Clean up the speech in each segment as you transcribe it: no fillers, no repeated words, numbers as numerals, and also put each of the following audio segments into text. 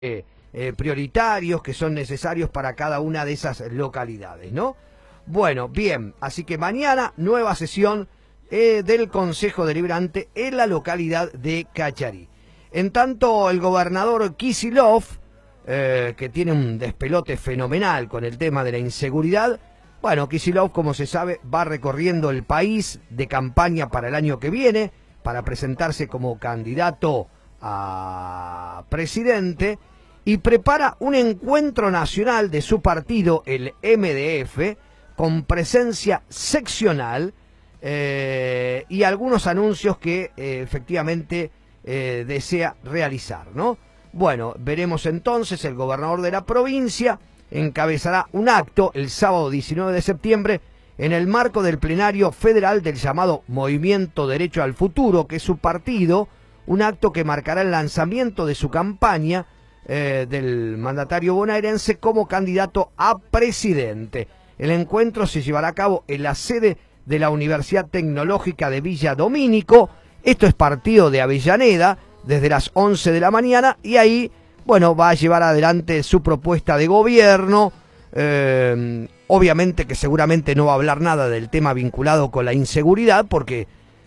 prioritarios que son necesarios para cada una de esas localidades, ¿no? Bueno, bien, así que mañana nueva sesión del Consejo Deliberante en la localidad de Cacharí. En tanto, el gobernador Kicillof, que tiene un despelote fenomenal con el tema de la inseguridad, bueno, Kicillof, como se sabe, va recorriendo el país de campaña para el año que viene, para presentarse como candidato a presidente, y prepara un encuentro nacional de su partido, el MDF, con presencia seccional y algunos anuncios que efectivamente desea realizar, ¿no? Bueno, veremos entonces. El gobernador de la provincia encabezará un acto el sábado 19 de septiembre en el marco del plenario federal del llamado Movimiento Derecho al Futuro, que es su partido, un acto que marcará el lanzamiento de su campaña del mandatario bonaerense como candidato a presidente. El encuentro se llevará a cabo en la sede de la Universidad Tecnológica de Villa Domínico. Esto es partido de Avellaneda, desde las 11 de la mañana, y ahí, bueno, va a llevar adelante su propuesta de gobierno. Obviamente que seguramente no va a hablar nada del tema vinculado con la inseguridad, porque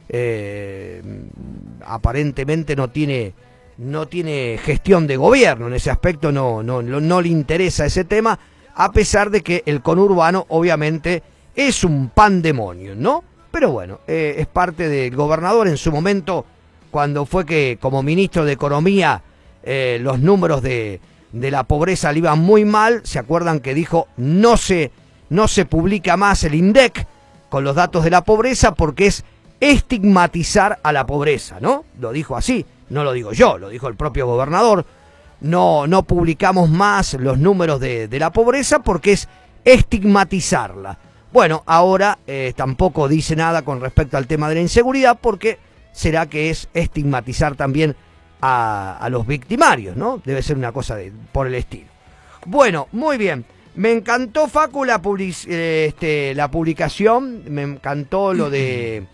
aparentemente no tiene gestión de gobierno. En ese aspecto no le interesa ese tema, a pesar de que el conurbano obviamente es un pandemonium, ¿no? Pero bueno, es parte del gobernador. En su momento, cuando fue que como ministro de Economía los números de la pobreza le iban muy mal, ¿se acuerdan que dijo no se publica más el INDEC con los datos de la pobreza porque es estigmatizar a la pobreza, ¿no? Lo dijo así, no lo digo yo, lo dijo el propio gobernador. No publicamos más los números de la pobreza porque es estigmatizarla. Bueno, ahora tampoco dice nada con respecto al tema de la inseguridad, porque será que es estigmatizar también a los victimarios, ¿no? Debe ser una cosa por el estilo. Bueno, muy bien. Me encantó, Facu, la publicación. Me encantó el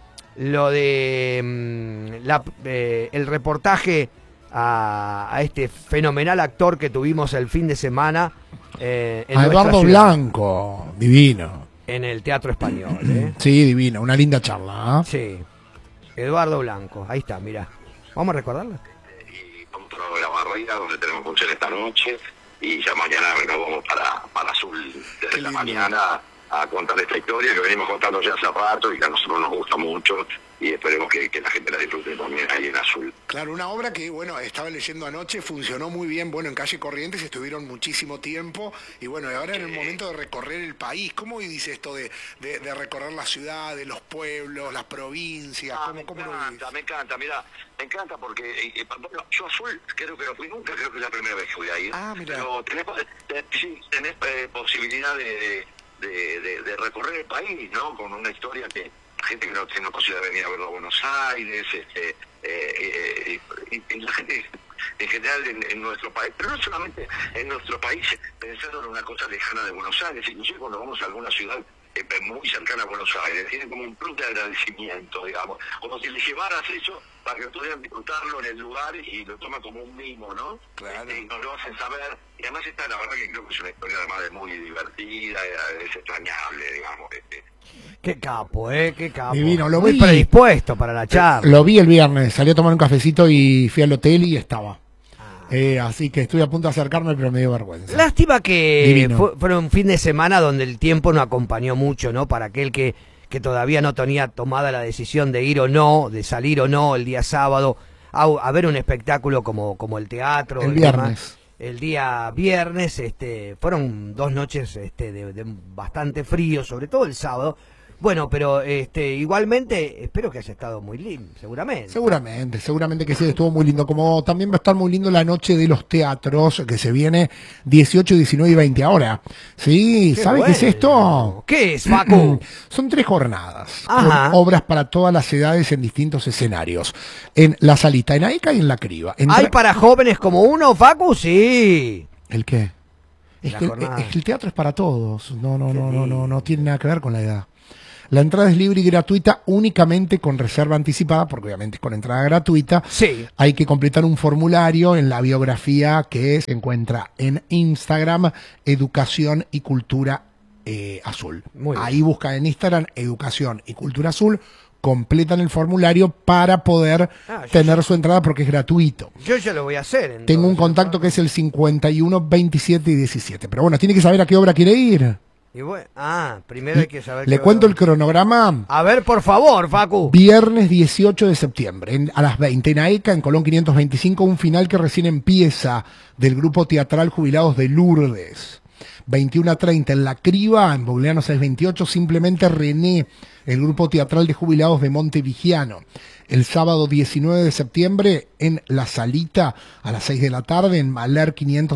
reportaje a este fenomenal actor que tuvimos el fin de semana en a Eduardo Blanco, divino. En el Teatro Español. Sí, divino, una linda charla. Sí, Eduardo Blanco, ahí está, mirá. Vamos a recordarla. Y contra la barriga, donde tenemos función esta noche, y ya mañana nos vamos para Azul desde la mañana a contar esta historia que venimos contando ya hace rato y que a nosotros nos gusta mucho, y esperemos que la gente la disfrute también ahí en Azul. Claro, una obra que, bueno, estaba leyendo anoche, funcionó muy bien. Bueno, en Calle Corrientes estuvieron muchísimo tiempo, y bueno, y ahora en el momento de recorrer el país, ¿cómo dice esto de recorrer la ciudad, de los pueblos, las provincias? ¿Cómo lo ves? Me encanta, mira, me encanta porque bueno, yo Azul creo que no fui nunca, creo que es la primera vez que voy a ir. Pero tenés posibilidad de recorrer el país, ¿no? Con una historia que gente que no tiene posibilidad de venir a verlo a Buenos Aires, y la gente en general en nuestro país, pero no solamente en nuestro país, pensando en una cosa lejana de Buenos Aires, inclusive cuando vamos a alguna ciudad muy cercana a Buenos Aires, tiene como un plus de agradecimiento, digamos, como si le llevaras eso para que pudieran disfrutarlo en el lugar y lo toman como un mimo, ¿no? Claro. Y nos lo hacen saber, y además está, la verdad que creo que es una historia además de muy divertida, es extrañable, digamos. Qué capo, qué capo. Divino, lo muy vi, predispuesto para la charla. Lo vi el viernes, salí a tomar un cafecito y fui al hotel y estaba. Así que estoy a punto de acercarme, pero me dio vergüenza. Lástima que fue un fin de semana donde el tiempo no acompañó mucho, ¿no? Para aquel que todavía no tenía tomada la decisión de ir o no, de salir o no el día sábado a ver un espectáculo como el teatro. El viernes. El día viernes, fueron 2 noches de bastante frío, sobre todo el sábado. Bueno, pero igualmente espero que haya estado muy lindo, seguramente. Seguramente que sí, estuvo muy lindo. Como también va a estar muy lindo la noche de los teatros, que se viene 18, 19 y 20 ahora. ¿Sí? ¿Sabe qué es esto? ¿Qué es, Facu? Son 3 jornadas, con obras para todas las edades en distintos escenarios. En La Salita, en Aica y en La Criba. ¿Hay para jóvenes como uno, Facu? Sí. ¿El qué? Es que el teatro es para todos. No tiene nada que ver con la edad. La entrada es libre y gratuita únicamente con reserva anticipada, porque obviamente es con entrada gratuita. Sí. Hay que completar un formulario en la biografía que se encuentra en Instagram, Educación y Cultura Azul. Ahí buscan en Instagram Educación y Cultura Azul, completan el formulario para poder tener su entrada porque es gratuito. Yo ya lo voy a hacer. Entonces. Tengo un contacto que es el 51 27 y 17. Pero bueno, tiene que saber a qué obra quiere ir. Y bueno, primero hay que saber. Le cuento el cronograma. A ver, por favor, Facu. Viernes 18 de septiembre, a las 20, en AECA, en Colón 525, un final que recién empieza del grupo teatral Jubilados de Lourdes. 21:30 en La Criba, en Bauleano 628, simplemente René, el grupo teatral de jubilados de Montevigiano. El sábado 19 de septiembre en La Salita, a las 6 de la tarde, en Maler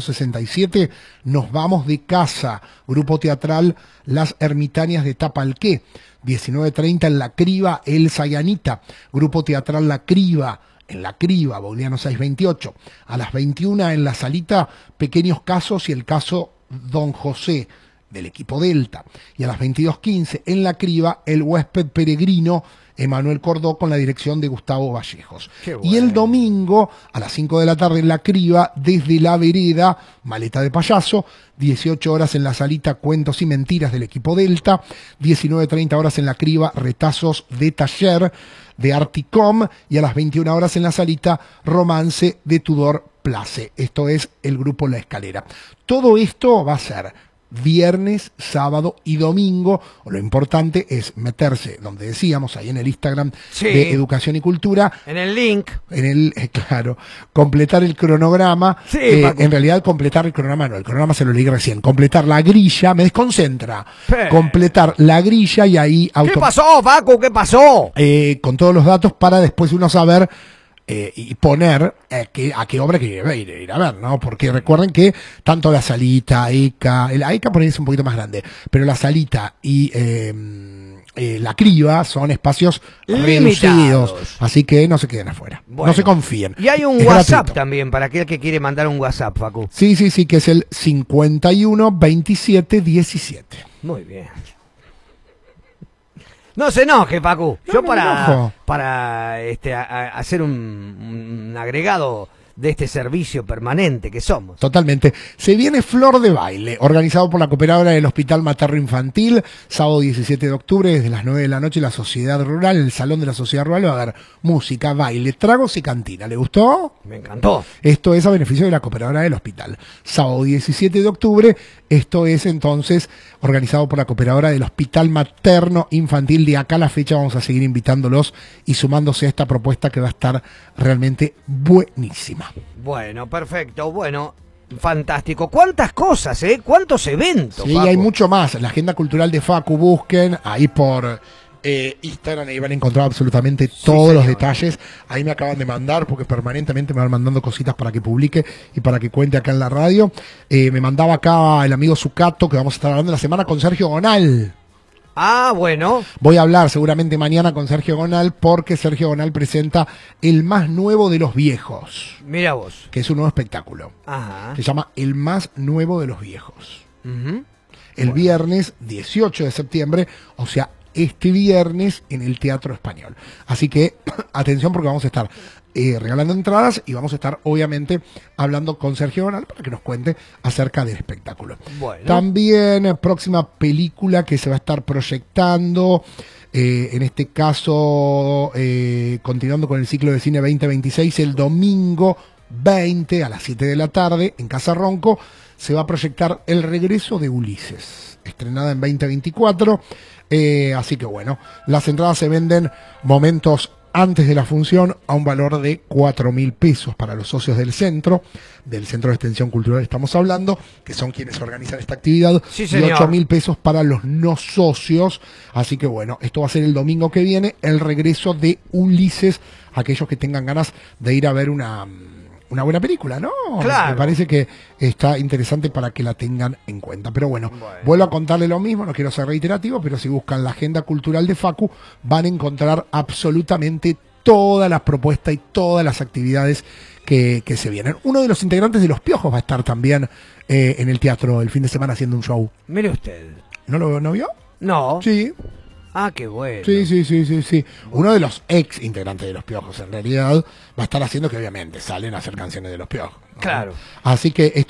567, Nos Vamos de Casa, grupo teatral Las Ermitañas de Tapalqué. 19:30 en La Criba, Elsa y Anita, grupo teatral La Criba. En La Criba, Bauleano 628. A las 21 en La Salita, Pequeños Casos y el caso Don José, del equipo Delta. Y a las 22:15 en La Criba, El Huésped Peregrino, Emanuel Cordó, con la dirección de Gustavo Vallejos. Bueno. Y el domingo, a las 5 de la tarde en La Criba, Desde la Vereda, Maleta de Payaso. 18 horas en La Salita, Cuentos y Mentiras, del equipo Delta. 19:30 horas en La Criba, Retazos de Taller, de Articom. Y a las 21 horas en La Salita, Romance, de Tudor Place. Esto es el grupo La Escalera. Todo esto va a ser viernes, sábado y domingo. Lo importante es meterse, donde decíamos, ahí en el Instagram de Educación y Cultura. En el link. En el, claro, completar el cronograma. En realidad, completar el cronograma no, el cronograma se lo leí recién. Completar la grilla, me desconcentra. Completar la grilla y ahí... ¿Qué pasó, Facu? ¿Qué pasó? Con todos los datos para después uno saber... y poner a qué obra quiere ir a ver, ¿no? Porque recuerden que tanto La Salita, AECA, el AECA por ahí es un poquito más grande, pero La Salita y La Criba son espacios reducidos, así que no se queden afuera, no se confíen. Y hay un WhatsApp gratuito también para aquel que quiere mandar un WhatsApp, Facu. Sí, que es el 51 27 17. Muy bien. No se enoje, Facu. Yo para hacer un agregado de este servicio permanente que somos. Totalmente. Se viene Flor de Baile, organizado por la Cooperadora del Hospital Materno Infantil, sábado 17 de octubre, desde las 9 de la noche, la Sociedad Rural, en el Salón de la Sociedad Rural, va a haber música, baile, tragos y cantina. ¿Le gustó? Me encantó. Esto es a beneficio de la Cooperadora del Hospital. Sábado 17 de octubre, esto es entonces organizado por la Cooperadora del Hospital Materno Infantil. De acá a la fecha vamos a seguir invitándolos y sumándose a esta propuesta que va a estar realmente buenísima. Bueno, perfecto, bueno, fantástico. ¿Cuántas cosas, ¿Cuántos eventos, Sí, Facu? hay mucho más. La agenda cultural de Facu, busquen ahí por Instagram, ahí van a encontrar absolutamente todos los detalles. Ahí me acaban de mandar, porque permanentemente me van mandando cositas para que publique y para que cuente acá en la radio. Me mandaba acá el amigo Zucato, que vamos a estar hablando la semana con Sergio Gonal. Bueno. Voy a hablar seguramente mañana con Sergio Gonal, porque Sergio Gonal presenta el más nuevo de los viejos. Mira vos. Que es un nuevo espectáculo. Ajá. Se llama El más nuevo de los viejos. El viernes 18 de septiembre, o sea, este viernes en el Teatro Español. Así que, atención, porque vamos a estar regalando entradas y vamos a estar, obviamente, hablando con Sergio Gonal para que nos cuente acerca del espectáculo. Bueno. También, próxima película que se va a estar proyectando, en este caso, continuando con el ciclo de cine 2026, el domingo 20 a las 7 de la tarde, en Casa Ronco, se va a proyectar El regreso de Ulises, estrenada en 2024. Así que bueno, las entradas se venden momentos antes de la función a un valor de 4.000 pesos para los socios del Centro de Extensión Cultural estamos hablando, que son quienes organizan esta actividad, sí, y señor. 8.000 pesos para los no socios. Así que bueno, esto va a ser el domingo que viene, el regreso de Ulises, aquellos que tengan ganas de ir a ver una buena película, ¿no? Claro. Me parece que está interesante para que la tengan en cuenta. Pero bueno, vuelvo a contarle lo mismo, no quiero ser reiterativo, pero si buscan la agenda cultural de Facu, van a encontrar absolutamente todas las propuestas y todas las actividades que se vienen. Uno de los integrantes de Los Piojos va a estar también en el teatro el fin de semana haciendo un show. Mire usted. ¿No vio? No. Sí. Ah, qué bueno. Sí. Uno de los ex integrantes de Los Piojos, en realidad, va a estar haciendo que obviamente salen a hacer canciones de Los Piojos, ¿no? Claro. Así que